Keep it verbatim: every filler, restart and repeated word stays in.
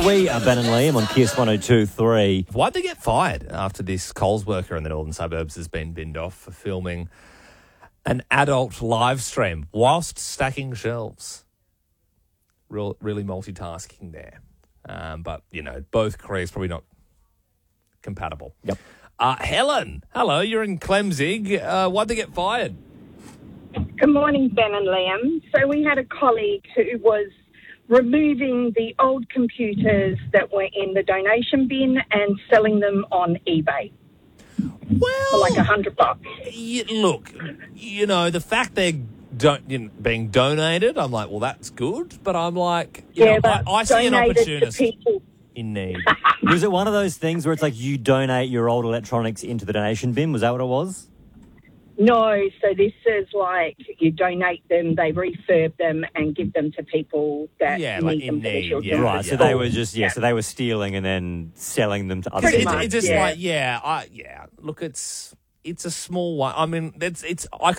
We are Ben and Liam on Kiss one oh two three. Why'd they get fired after this Coles worker in the northern suburbs has been binned off for filming an adult live stream whilst stacking shelves? Real, really multitasking there. Um, but, you know, both careers probably not compatible. Yep. Uh, Helen, hello, you're in Clemzig. Uh, why'd they get fired? Good morning, Ben and Liam. So we had a colleague who was removing the old computers that were in the donation bin and selling them on eBay Well, for like a hundred bucks. y- look, you know, the fact they're don't, you know, being donated, I'm like, well, that's good. But I'm like, you Yeah, know, but I, I see an donated to opportunist people. in need. Was it one of those things where it's like you donate your old electronics into the donation bin? Was that what it was? No, so this is like you donate them, they refurb them and give them to people that Yeah, need like them in for their need, children. yeah. Right, so they were just, yeah, so they were stealing and then selling them to other Pretty It's, people. much. it's just yeah. like, yeah, I, yeah. Look, it's it's a small one. I mean, it's it's. I